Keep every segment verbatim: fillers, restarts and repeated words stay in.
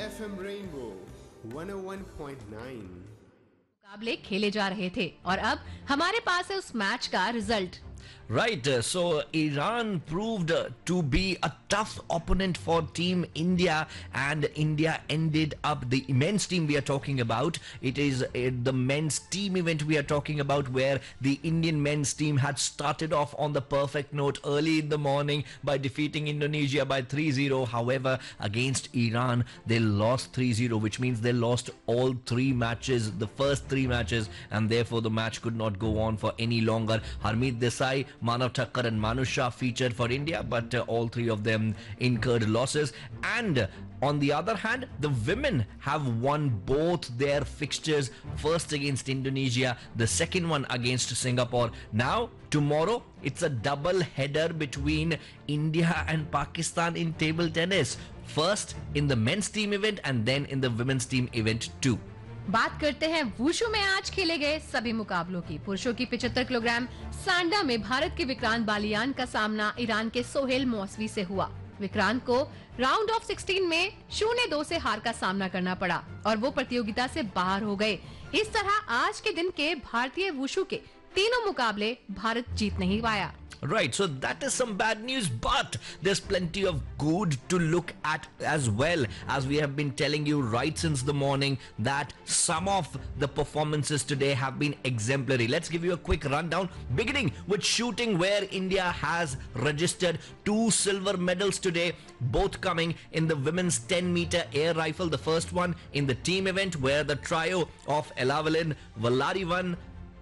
F M Rainbow one oh one point nine. मुकाबले खेले जा रहे थे और अब हमारे पास है उस मैच का result. Right, uh, so Iran proved uh, to be a tough opponent for Team India, and India ended up the men's team we are talking about. It is uh, the men's team event we are talking about, where the Indian men's team had started off on the perfect note early in the morning by defeating Indonesia by three zero. However, against Iran, they lost three zero, which means they lost all three matches, the first three matches, and therefore the match could not go on for any longer. Harmeet Desai, Manav Thakkar and Manu Shah featured for India, but uh, all three of them incurred losses. And uh, on the other hand, the women have won both their fixtures, first against Indonesia, the second one against Singapore. Now, tomorrow, it's a double header between India and Pakistan in table tennis. First in the men's team event and then in the women's team event too. बात करते हैं wushu में आज खेले गए सभी मुकाबलों की। पुरुषों की पचहत्तर किलोग्राम सांडा में भारत के विक्रांत बालियान का सामना ईरान के सोहेल मौसवी से हुआ। विक्रांत को राउंड ऑफ सिक्सटीन में शून्य दो से हार का सामना करना पड़ा और वो प्रतियोगिता से बाहर हो गए। इस तरह आज के दिन के भारतीय वुशु के तीनों मुकाबले भारत जीत नहीं पाया। Right, so that is some bad news, but there's plenty of good to look at as well, as we have been telling you right since the morning that some of the performances today have been exemplary. Let's give you a quick rundown, beginning with shooting, where India has registered two silver medals today, both coming in the women's ten meter air rifle. The first one in the team event, where the trio of Elavalin, Valarivan,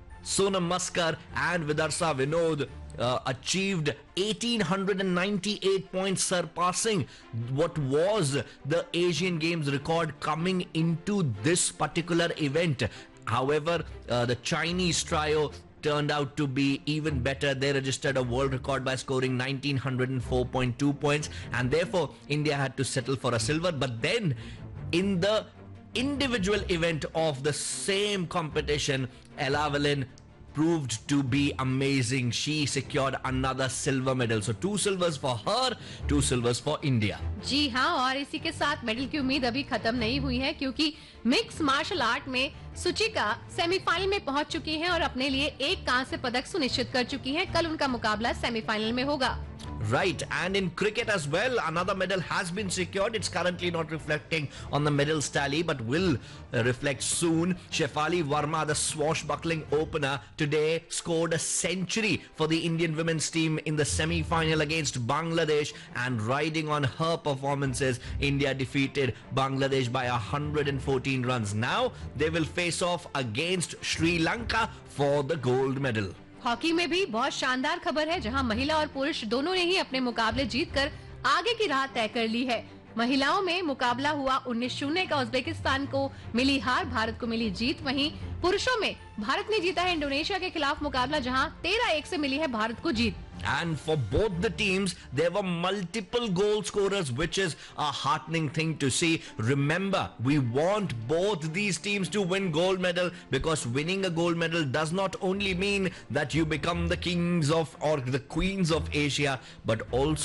Sonam Maskar and Vidarsa Vinod uh, achieved eighteen ninety-eight points, surpassing what was the Asian Games record coming into this particular event. However, uh, the Chinese trio turned out to be even better. They registered a world record by scoring nineteen oh four point two points, and therefore India had to settle for a silver. But then in the individual event of the same competition, Elavalin proved to be amazing. She secured another silver medal. So two silvers for her, two silvers for India. जी हाँ, और इसी के साथ medal की उम्मीद अभी खत्म नहीं हुई है, क्योंकि मिक्स मार्शल आर्ट में सुचिका सेमीफाइनल में पहुंच चुकी हैं और अपने लिए एक कांस्य पदक सुनिश्चित कर चुकी हैं। कल उनका मुकाबला सेमीफाइनल में होगा। Right, and in cricket as well, another medal has been secured. It's currently not reflecting on the medals tally, but will uh, reflect soon. Shefali Verma, the swashbuckling opener, today scored a century for the Indian women's team in the semi-final against Bangladesh, and riding on her performances, India defeated Bangladesh by one hundred fourteen runs. Now they will face off against Sri Lanka for the gold medal. Hockey में भी बहुत शानदार खबर है, जहां महिला और पुरुष दोनों ने ही अपने मुकाबले जीतकर आगे की राह तय कर ली है। महिलाओं में मुकाबला हुआ उन्नीस शून्य का, उज्बेकिस्तान को मिली हार, भारत को मिली जीत। वहीं पुरुषों में भारत ने जीता है इंडोनेशिया के खिलाफ मुकाबला, जहां तेरह एक से मिली है भारत को जीत। And for both the teams, there were multiple goal scorers, which is a heartening thing to see. Remember, we want both these teams to win gold medal, because winning a gold medal does not only mean that you become the kings of or the queens of Asia, but also